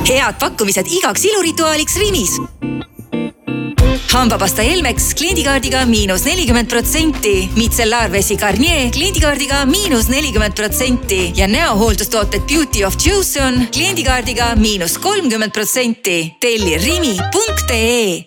Head pakkumised igaks ilurituaaliks Rimis. Hambapasta Elmex kliendikaardiga -40%, Micellaarvesi Garnier kliendikaardiga -40% ja näohooldustooted Beauty of Joseon kliendikaardiga -30%. Telli rimi.ee.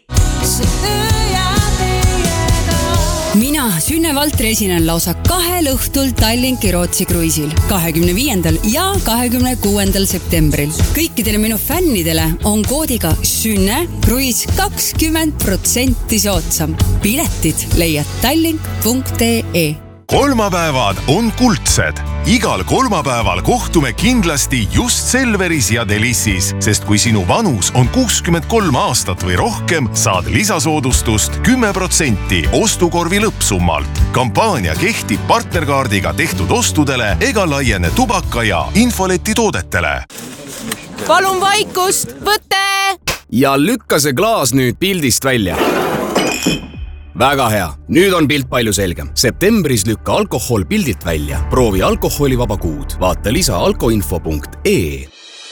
Mina, Sünne Valtri, esinen lausa 2 õhtul Tallinki Rootsi kruiisil 25. ja 26. septembril. Kõikidele minu fännidele on koodiga Sünne kruiis 20% soodsam. Piletid leiad tallink.ee. Kolmapäevad on kuldsed. Igal kolmapäeval kohtume kindlasti just Selveris ja Delissis, sest kui sinu vanus on 63 aastat või rohkem, saad lisasoodustust 10% ostukorvi lõppsummalt. Kampaania kehtib partnerkaardiga tehtud ostudele ega laiene tubaka ja infoleti toodetele. Palun vaikust, võte! Ja lükka see klaas nüüd pildist välja. Väga hea. Nüüd on pilt palju selgem. Septembris lükka alkohol pildilt välja. Proovi alkoholivaba kuud. Vaata lisa alkoinfo.ee.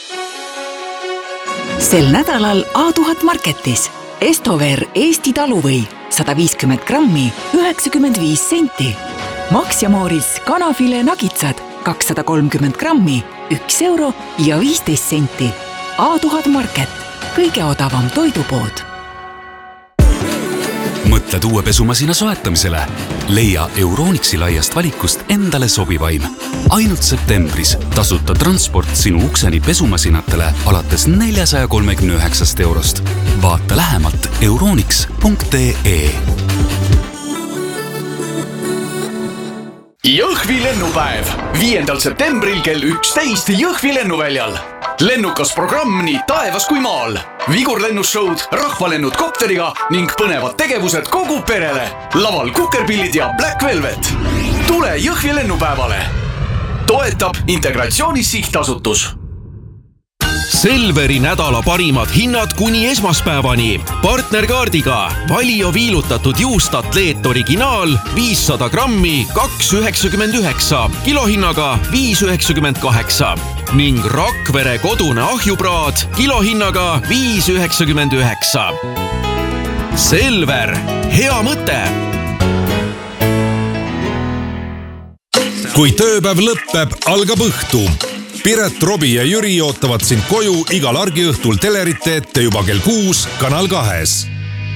Sel nädalal A1000 Marketis. Estover Eesti taluvõi 150 grammi 95 senti. Max ja Mooris kanafile nagitsad 230 grammi 1 euro ja 15 senti. A1000 Market. Kõige odavam toidupood. Mõtled uue pesumasina soetamisele? Leia Euronixi laiast valikust endale sobivaim. Ainult septembris tasuta transport sinu ukseni pesumasinatele alates 439 eurost. Vaata lähemalt euronix.ee. Jõhvi lennupäev 5. septembril kell 11 Jõhvi lennuväljal. Lennukas programm nii taevas kui maal. Vigurlennushowd, rahvalennud kopteriga ning põnevad tegevused kogu perele. Laval kukerpillid ja Black Velvet. Tule Jõhvi lennupäevale. Toetab Integratsioonis sihtasutus. Selveri nädala parimad hinnad kuni esmaspäevani. Partnerkaardiga Valio viilutatud juust Atleet originaal 500 grammi 2,99, kilohinnaga 5,98 ning Rakvere kodune ahjupraad kilohinnaga 5,99. Selver, hea mõte! Kui tööpäev lõppeb, algab õhtu. Piret, Robi ja Jüri ootavad sind koju igal argiõhtul telerite ette juba kell 6 Kanal 2.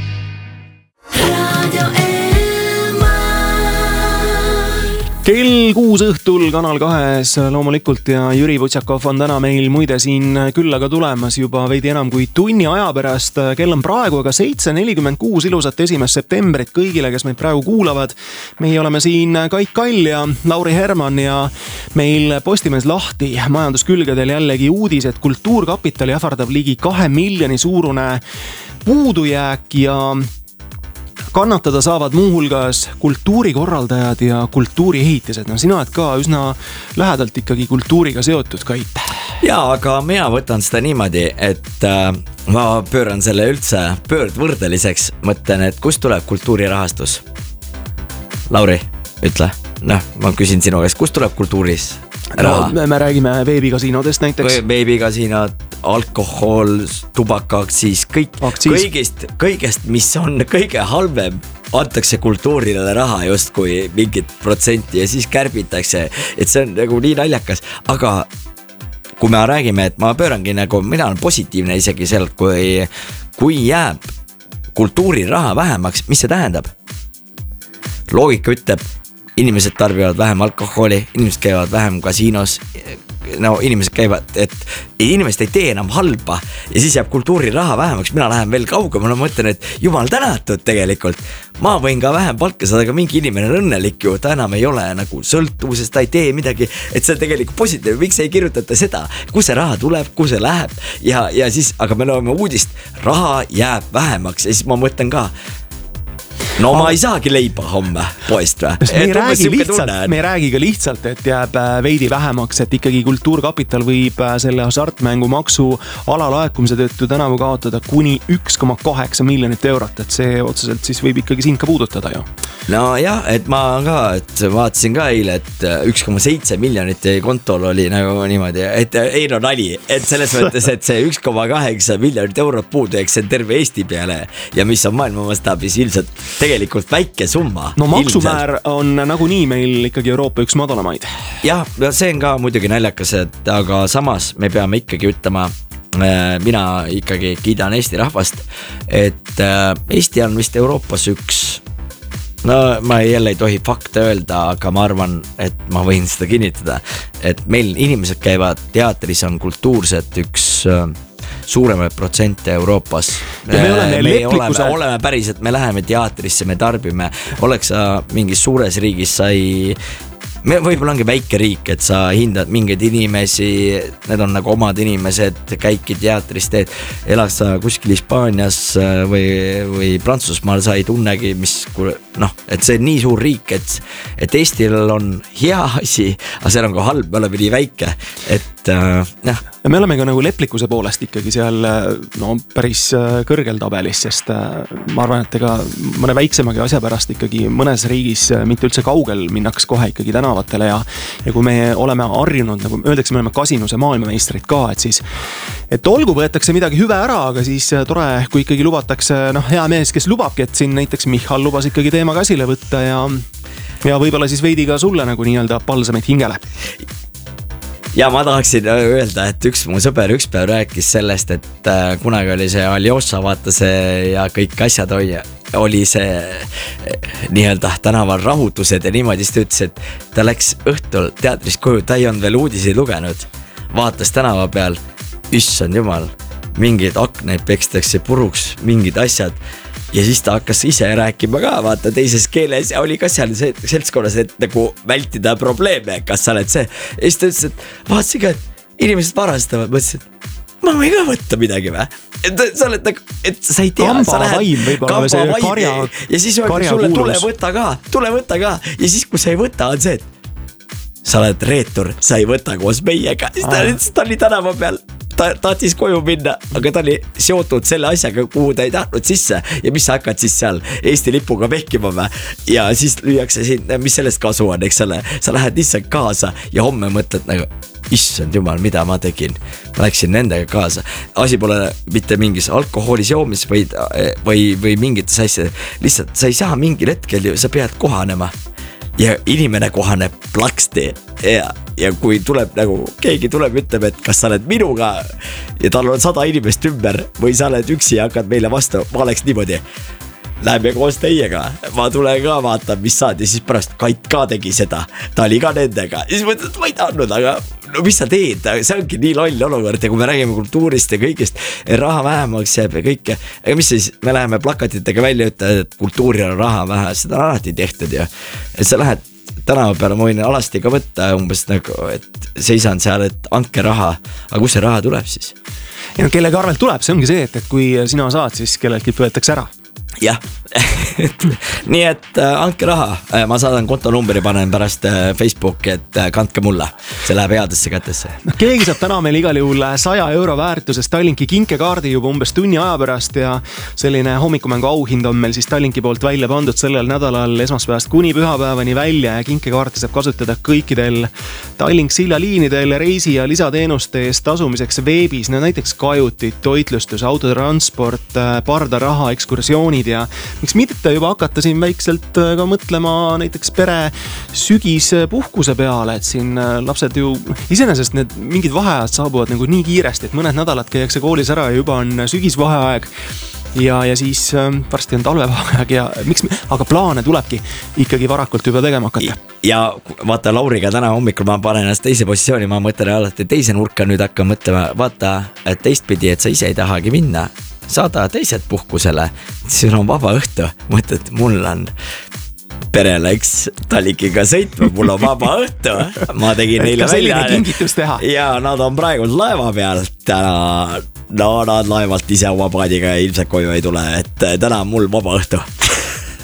Kell 6 õhtul Kanal 2 loomulikult ja Jüri Vutsjakov on täna meil muide siin küllaga tulemas juba veidi enam kui tunni aja pärast. Kell on praegu aga 7.46 ilusat 1. septembrit kõigile, kes meid praegu kuulavad. Meie oleme siin Kait Kall ja Lauri Herman ja meil Postimees lahti majanduskülgedel jällegi uudis, et Kultuurkapitali ähvardab ligi 2 miljoni suurune puudujääk ja kannatada saavad muuhulgas kultuurikorraldajad ja kultuuriehitised. No sina oled ka üsna lähedalt ikkagi kultuuriga seotud, Kait. Jaa, aga mina võtan seda niimoodi, et ma pööran selle üldse pöördvõrdeliseks. Mõtlen, et kust tuleb kultuurirahastus? Lauri, ütle. Ma küsin sinu käest, kust tuleb kultuuris raha? No, me räägime veebikasiinodest näiteks. Veebikasiinod, alkohol, tubakaaktsiis, kõigest, mis on kõige halvem, antakse kultuurile raha justkui mingit protsenti ja siis kärbitakse, et see on nagu nii naljakas. Aga kui me räägime, et ma pöörangi nagu, mina olen positiivne isegi sealt, kui jääb kultuuriraha vähemaks, mis see tähendab? Loogika ütleb, inimesed tarbivad vähem alkoholi, inimesed käivad vähem kasiinos, inimesed käivad, et inimesed ei tee enam halba ja siis jääb kultuuriraha vähemaks. Mina lähen veel kaugemale, ma mõtlen, et jumal tänatud tegelikult. Ma võin ka vähem palka saada, aga mingi inimene on õnnelik ju, ta enam ei ole nagu sõltuvuses, ta ei tee midagi, et see on tegelikult positiivne. Miks ei kirjutata seda, kus see raha tuleb, kus see läheb ja siis, aga me loeme uudist, raha jääb vähemaks ja siis ma mõtlen ka, no ma ei saagi leiba homme poest me ei räägi ka lihtsalt, et jääb veidi vähemaks, et ikkagi Kultuurkapital võib selle hasartmängumaksu alalaekumise tõttu tänavu kaotada kuni 1,8 miljonit eurot, et see otseselt siis võib ikkagi sind ka puudutada ju. No jah, et ma ka, et vaatasin ka eile, et 1,7 miljonit kontol oli nagu niimoodi, et ei no nali, et selles mõttes, et see 1,8 miljonit eurot puudujääks see terve Eesti peale ja mis on maailma mastaabis ilmselt tegelikult väike summa. No maksumäär on nagunii meil ikkagi Euroopa üks madalamaid. Jah, see on ka muidugi naljakas, et aga samas me peame ikkagi ütlema, mina ikkagi kiidan Eesti rahvast, et Eesti on vist Euroopas üks, no ma jälle ei tohi fakte öelda, aga ma arvan, et ma võin seda kinnitada, et meil inimesed käivad teatris, on kultuurselt üks suuremaid protsente Euroopas. Me oleme päriselt, me läheme teatrisse, me tarbime, oleks sa mingis suures riigis sai, me võib-olla ongi väike riik, et sa hindad mingeid inimesi, need on nagu omad inimesed, käidki teatris, teed, elad sa kuskil Hispaanias või Prantsusmaal, sa ei tunnegi, mis, noh, et see on nii suur riik, et Eestil on hea asi, aga see on ka halb, me oleme nii väike, et jah. Ja me oleme ka nagu leplikkuse poolest ikkagi seal päris kõrgel tabelis, sest ma arvan, et ega mõne väiksemagi asja pärast ikkagi mõnes riigis mitte üldse kaugel minnaks kohe ikkagi tänavatele ja kui me oleme harjunud, nagu öeldakse, me oleme kasinuse maailmameistrid ka, et siis et olgu võetakse midagi hüve ära, aga siis tore, kui ikkagi lubatakse, hea mees, kes lubabki, et siin näiteks Michal lubas ikkagi teema käsile võtta ja võib-olla siis veidi ka sulle nagu nii-öelda palsamid hingele. Ja ma tahaksin öelda, et üks mu sõber üks päev rääkis sellest, et kunagi oli see Aljoša, vaata see ja kõik asjad oli see nii-öelda tänaval rahutused ja niimoodi siis ta ütles, et ta läks õhtul teatrist koju, ta ei olnud veel uudiseid lugenud, vaatas tänava peal, issand jumal, mingid akneid pekstakse puruks, mingid asjad ja siis ta hakkas ise rääkima ka, vaata teises keeles ja oli ka seal seltskonnas, et nagu vältida probleeme, kas sa oled see. Ja siis ta ütles, et vaatasin ka, et inimesed varastavad, mõtlesin, ma võin ka võtta midagi või? Sa oled nagu, et sa ei tea, sa lähed kambavaim ja siis öeldakse sulle, tule võta ka ja siis kui sa ei võta, on see, et sa oled reetur, sa ei võta koos meiega. Siis ta oli tänava peal. Ta tahtis koju minna, aga ta oli seotud selle asjaga, kuhu ta ei tahtnud sisse ja mis sa hakkad siis seal Eesti lipuga vehkima või? Ja siis lüüakse siin, mis sellest kasu on, eks ole, sa lähed lihtsalt kaasa ja homme mõtled nagu, issand jumal, mida ma tegin, ma läksin nendega kaasa, asi pole mitte mingis alkohoolis joomis või mingites asjad, lihtsalt sa ei saa mingil hetkel ju, sa pead kohanema ja inimene kohaneb plaksti ja kui tuleb nagu, keegi tuleb, ütleb, et kas sa oled minuga ja tal on 100 inimest ümber või sa oled üksi ja hakkad meile vastu, ma oleks niimoodi, läheme koos teiega, ma tulen ka vaatan, mis saad ja siis pärast Kait ka tegi seda, ta oli ka nendega ja siis mõtled, et ma ei tahtnud, aga no mis sa teed, see ongi nii loll olukord ja kui me räägime kultuurist ja kõigist, raha vähemaks jääb ja kõike, aga mis siis, me läheme plakatitega välja, et kultuuril on raha vähe, seda on alati tehtud ja et sa lähed tänava peale, ma võin alasti ka võtta umbes nagu, et seisan seal, et andke raha, aga kus see raha tuleb siis? Ja no kellega arvelt tuleb, see ongi see, et kui sina saad, siis kellelgi võetakse ära. Jah, nii et andke raha, ma saadan kontonumberi, panen pärast Facebooki, et kandke mulle, see läheb headesse kätesse. Keegi saab täna meil igal juhul 100 euro väärtuses Tallinki kinkekaardi juba umbes tunni aja pärast ja selline hommikumängu auhind on meil siis Tallinki poolt välja pandud sellel nädalal esmaspäevast kuni pühapäevani välja ja kinkekaarti saab kasutada kõikidel Tallink siljaliinidel reisi- ja lisateenuste eest tasumiseks veebis, näiteks kajutid, toitlustus, autotransport, pardaraha, ekskursioonid ja miks mitte juba hakata siin väikselt ka mõtlema näiteks pere sügispuhkuse peale, et siin lapsed ju iseenesest need mingid vaheajad saabuvad nagu nii kiiresti, et mõned nädalad käiakse koolis ära ja juba on sügisvaheaeg ja siis varsti on talvevaheaeg ja aga plaane tulebki ikkagi varakult juba tegema hakata. Ja vaata Lauriga täna hommikul ma panen ennast teise positsiooni, ma mõtlen alati teise nurka, nüüd hakkan mõtlema, vaata teistpidi, et sa ise ei tahagi minna, saada teised puhkusele, siis on vaba õhtu, mõtled, mul on pere läks Tallinkiga sõitma, mul on vaba õhtu, ma tegin neile välja ja nad on praegu laeva peal täna, no nad laevalt ise oma paadiga ilmselt koju ei tule, et täna on mul vaba õhtu.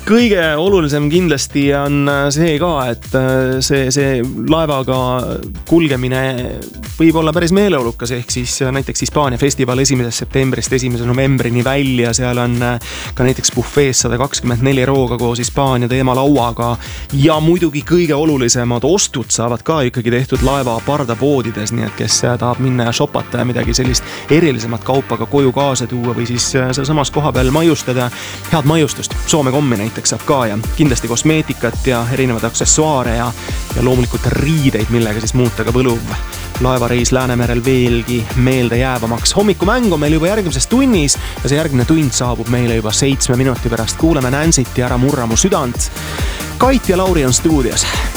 kõige olulisem kindlasti on see ka, et see laevaga kulgemine võib olla päris meeleolukas, ehk siis näiteks Hispaania festival 1. septembrist 1. novembrini välja, seal on ka näiteks bufees 124 rooga koos Hispaania teemalauaga ja muidugi kõige olulisemad ostud saavad ka ikkagi tehtud laeva pardapoodides, nii et kes tahab minna ja shopata ja midagi sellist erilisemat kaupa ka koju kaasa tuua või siis seal samas koha peal maiustada, head maiustust, Soome kommi näiteks saab ka ja kindlasti kosmeetikat ja erinevaid aksessuaare ja loomulikult riideid, millega siis muuta ka võluv laevareis Läänemerel veelgi meelde jäävamaks. Hommikumäng on meil juba järgmises tunnis ja see järgmine tund saabub meile juba 7 minuti pärast. Kuuleme Nancy't ja Ära murra mu südant. Kait ja Lauri on stuudios.